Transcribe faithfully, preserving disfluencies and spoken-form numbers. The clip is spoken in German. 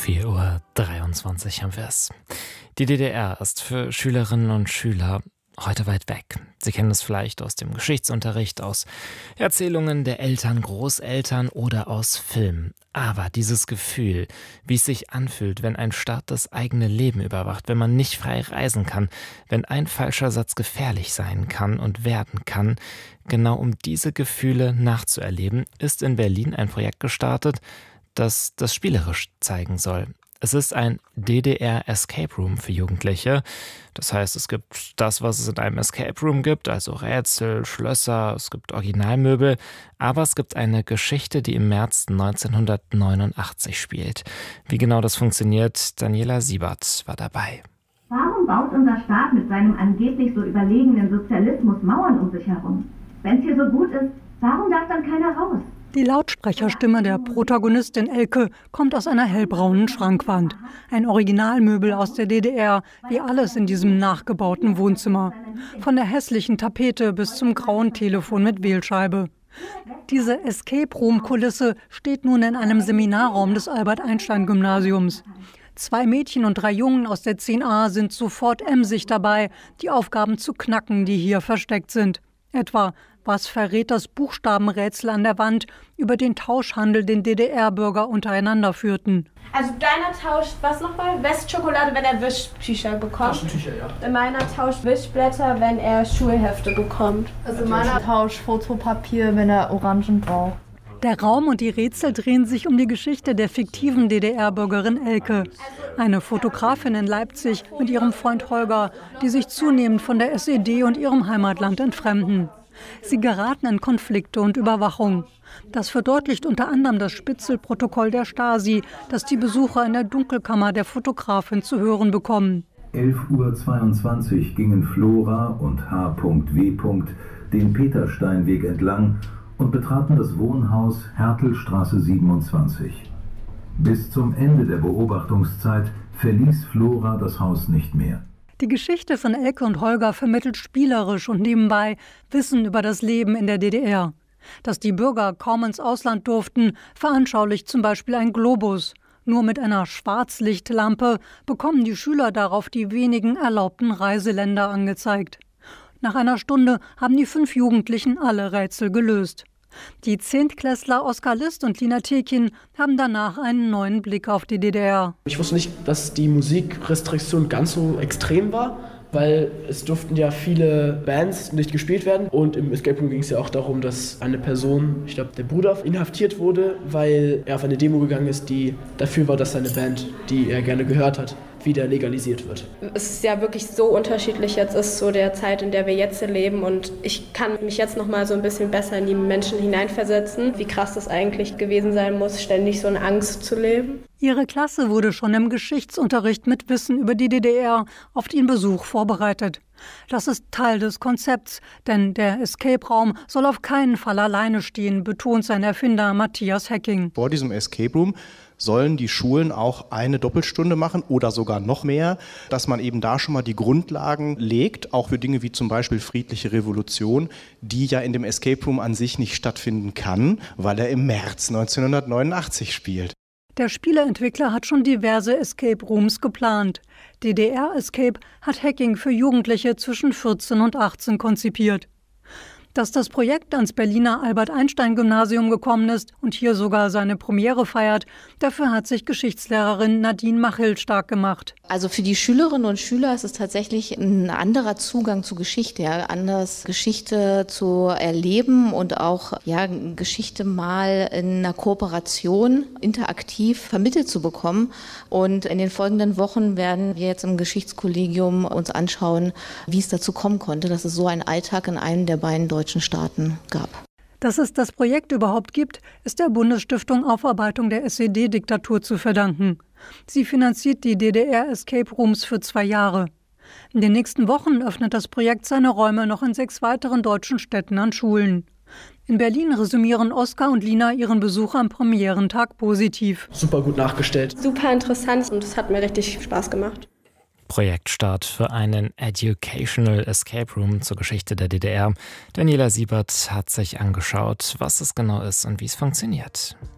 vier Uhr dreiundzwanzig haben wir es. Die D D R ist für Schülerinnen und Schüler heute weit weg. Sie kennen es vielleicht aus dem Geschichtsunterricht, aus Erzählungen der Eltern, Großeltern oder aus Filmen. Aber dieses Gefühl, wie es sich anfühlt, wenn ein Staat das eigene Leben überwacht, wenn man nicht frei reisen kann, wenn ein falscher Satz gefährlich sein kann und werden kann, genau um diese Gefühle nachzuerleben, ist in Berlin ein Projekt gestartet, das das spielerisch zeigen soll. Es ist ein D D R Escape Room für Jugendliche. Das heißt, es gibt das, was es in einem Escape Room gibt, also Rätsel, Schlösser, es gibt Originalmöbel, aber es gibt eine Geschichte, die im März neunzehnhundertneunundachtzig spielt. Wie genau das funktioniert, Daniela Siebert war dabei. Warum baut unser Staat mit seinem angeblich so überlegenen Sozialismus Mauern um sich herum? Wenn es hier so gut ist, warum darf dann keiner raus? Die Lautsprecherstimme der Protagonistin Elke kommt aus einer hellbraunen Schrankwand. Ein Originalmöbel aus der D D R, wie alles in diesem nachgebauten Wohnzimmer. Von der hässlichen Tapete bis zum grauen Telefon mit Wählscheibe. Diese Escape-Room-Kulisse steht nun in einem Seminarraum des Albert-Einstein-Gymnasiums. Zwei Mädchen und drei Jungen aus der zehn a sind sofort emsig dabei, die Aufgaben zu knacken, die hier versteckt sind. Etwa, was verrät das Buchstabenrätsel an der Wand über den Tauschhandel, den D D R-Bürger untereinander führten? Also deiner tauscht was nochmal? Westschokolade, wenn er Wischtücher bekommt. Taschentücher, ja. Meiner tauscht Wischblätter, wenn er Schulhefte bekommt. Also meiner tauscht Fotopapier, wenn er Orangen braucht. Der Raum und die Rätsel drehen sich um die Geschichte der fiktiven D D R-Bürgerin Elke. Eine Fotografin in Leipzig mit ihrem Freund Holger, die sich zunehmend von der S E D und ihrem Heimatland entfremden. Sie geraten in Konflikte und Überwachung. Das verdeutlicht unter anderem das Spitzelprotokoll der Stasi, das die Besucher in der Dunkelkammer der Fotografin zu hören bekommen. elf Uhr zweiundzwanzig gingen Flora und H W den Petersteinweg entlang und betraten das Wohnhaus Hertelstraße siebenundzwanzig. Bis zum Ende der Beobachtungszeit verließ Flora das Haus nicht mehr. Die Geschichte von Elke und Holger vermittelt spielerisch und nebenbei Wissen über das Leben in der D D R. Dass die Bürger kaum ins Ausland durften, veranschaulicht zum Beispiel ein Globus. Nur mit einer Schwarzlichtlampe bekommen die Schüler darauf die wenigen erlaubten Reiseländer angezeigt. Nach einer Stunde haben die fünf Jugendlichen alle Rätsel gelöst. Die Zehntklässler Oskar List und Lina Tekin haben danach einen neuen Blick auf die D D R. Ich wusste nicht, dass die Musikrestriktion ganz so extrem war, weil es durften ja viele Bands nicht gespielt werden. Und im Escape Room ging es ja auch darum, dass eine Person, ich glaube der Bruder, inhaftiert wurde, weil er auf eine Demo gegangen ist, die dafür war, dass seine Band, die er gerne gehört hat, wieder legalisiert wird. Es ist ja wirklich so unterschiedlich jetzt ist zu der Zeit, in der wir jetzt leben und ich kann mich jetzt noch mal so ein bisschen besser in die Menschen hineinversetzen, wie krass das eigentlich gewesen sein muss, ständig so in Angst zu leben. Ihre Klasse wurde schon im Geschichtsunterricht mit Wissen über die D D R auf den Besuch vorbereitet. Das ist Teil des Konzepts, denn der Escape-Raum soll auf keinen Fall alleine stehen, betont sein Erfinder Matthias Hecking. Vor diesem Escape Room sollen die Schulen auch eine Doppelstunde machen oder sogar noch mehr, dass man eben da schon mal die Grundlagen legt, auch für Dinge wie zum Beispiel friedliche Revolution, die ja in dem Escape Room an sich nicht stattfinden kann, weil er im März neunzehnhundertneunundachtzig spielt. Der Spieleentwickler hat schon diverse Escape Rooms geplant. D D R Escape hat Hacking für Jugendliche zwischen vierzehn und achtzehn konzipiert. Dass das Projekt ans Berliner Albert-Einstein-Gymnasium gekommen ist und hier sogar seine Premiere feiert, dafür hat sich Geschichtslehrerin Nadine Machill stark gemacht. Also für die Schülerinnen und Schüler ist es tatsächlich ein anderer Zugang zu Geschichte, ja, anders Geschichte zu erleben und auch ja, Geschichte mal in einer Kooperation interaktiv vermittelt zu bekommen. Und in den folgenden Wochen werden wir jetzt im Geschichtskollegium uns anschauen, wie es dazu kommen konnte, dass es so einen Alltag in einem der beiden deutschen Staaten gab. Dass es das Projekt überhaupt gibt, ist der Bundesstiftung Aufarbeitung der S E D-Diktatur zu verdanken. Sie finanziert die D D R-Escape Rooms für zwei Jahre. In den nächsten Wochen öffnet das Projekt seine Räume noch in sechs weiteren deutschen Städten an Schulen. In Berlin resümieren Oskar und Lina ihren Besuch am Premierentag positiv. Super gut nachgestellt. Super interessant und es hat mir richtig Spaß gemacht. Projektstart für einen Educational Escape Room zur Geschichte der D D R. Daniela Siebert hat sich angeschaut, was es genau ist und wie es funktioniert.